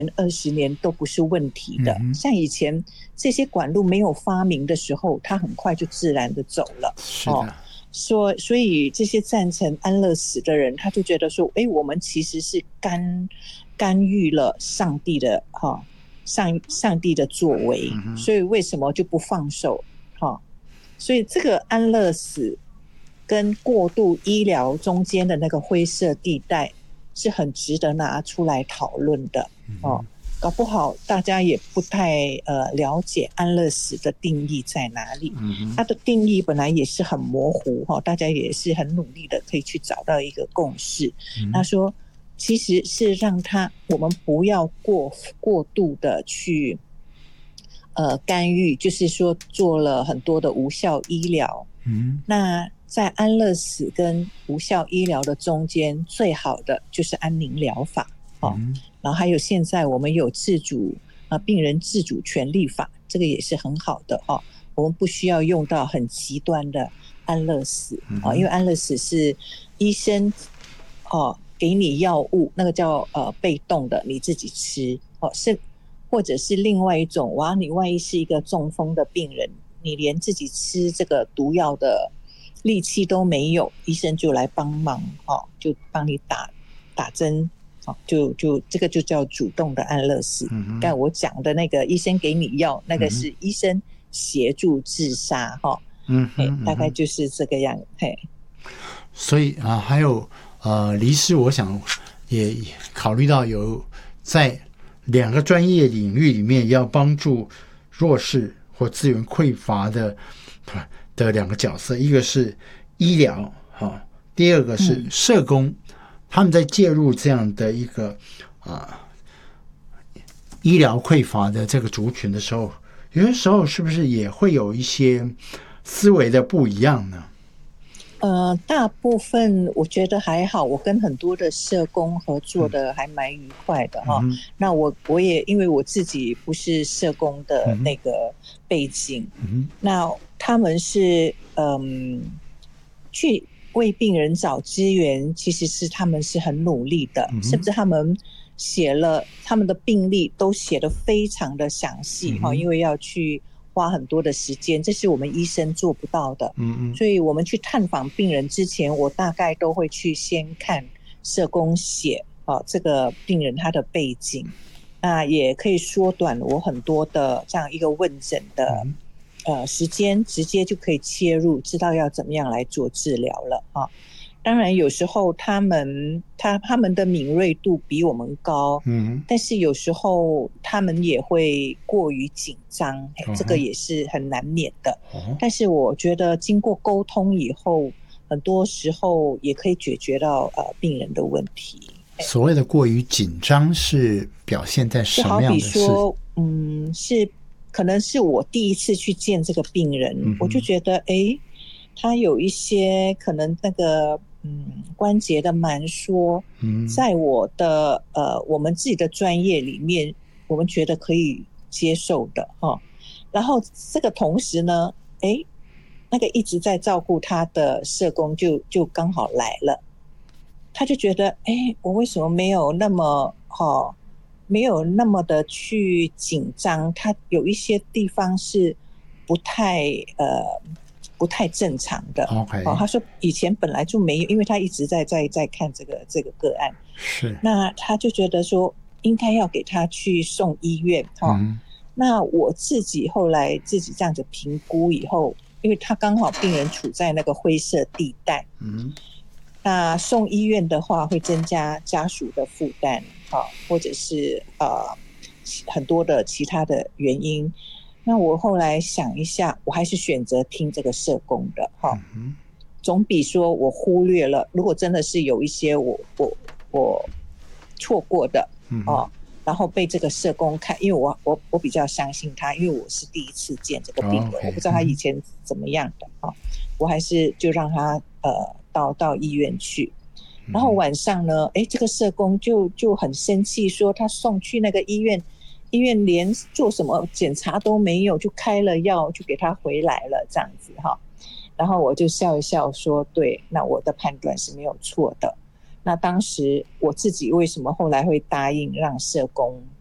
20年都不是问题的。像以前这些管路没有发明的时候，它很快就自然的走了。 是的。 所以这些赞成安乐死的人，他就觉得说，我们其实是干预了上帝的上帝的作为，所以为什么就不放手？所以这个安乐死跟过度医疗中间的那个灰色地带是很值得拿出来讨论的。搞不好大家也不太了解安乐死的定义在哪里。它的定义本来也是很模糊，大家也是很努力的可以去找到一个共识。他说其实是让我们不要过度的去干预，就是说做了很多的无效医疗。那在安乐死跟无效医疗的中间，最好的就是安宁疗法。然后还有现在我们有病人自主权利法，这个也是很好的。我们不需要用到很极端的安乐死。因为安乐死是医生给你药物，那个叫被动的，你自己吃。或者是另外一种，你万一是一个中风的病人，你连自己吃这个毒药的力气都没有，医生就来帮忙，就帮你打针。就这个就叫主动的安乐死。但我讲的那个医生给你药，那个是医生协助自杀。大概就是这个样。 所以还有黎师，我想也考虑到有在2个专业领域里面要帮助弱势或资源匮乏的2个角色，一个是医疗，第二个是社工。他们在介入这样的一个医疗匮乏的这个族群的时候，有些时候是不是也会有一些思维的不一样呢？ 大部分我觉得还好，我跟很多的社工合作的还蛮愉快的。那我也因为我自己不是社工的那个背景。那他们是去为病人找资源，其实是他们是很努力的。甚至他们写了他们的病历都写得非常的详细。因为要去花很多的时间，这是我们医生做不到的。所以我们去探访病人之前，我大概都会去先看社工写这个病人他的背景，那也可以缩短我很多的这样一个问诊的时间，直接就可以切入，知道要怎么样来做治疗了。当然有时候他们的敏锐度比我们高。但是有时候他们也会过于紧张。这个也是很难免的。但是我觉得经过沟通以后，很多时候也可以解决到病人的问题。 所谓的过于紧张是表现在什么样的事？ 就好比说可能是我第一次去见这个病人，我就觉得他有一些可能那个关节的挛缩，在我们自己的专业里面，我们觉得可以接受的。然后这个同时呢，那个一直在照顾他的社工就刚好来了，他就觉得我为什么没有那么的去紧张，他有一些地方是不太正常的。他说以前本来就没有，因为他一直在看这个个案。 是， 那他就觉得说应该要给他去送医院。那我自己后来自己这样子评估以后，因为他刚好病人处在那个灰色地带。那送医院的话会增加家属的负担，或者是很多的其他的原因。那我后来想一下，我还是选择听这个社工的。总比说我忽略了，如果真的是有一些我错过的，然后被这个社工看，因为我比较相信他，因为我是第一次见这个病人，我不知道他以前怎么样的。我还是就让他到医院去。然后晚上呢，这个社工就很生气，说他送去那个医院连做什么检查都没有，就开了药就给他回来了这样子。然后我就笑一笑说，对，那我的判断是没有错的。那当时我自己为什么后来会答应让社工